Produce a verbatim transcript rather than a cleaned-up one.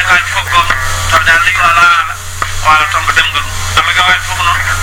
kaaj fof goto tawde Allah yo ala ala wala tan ko demgal Allah gawa fof noon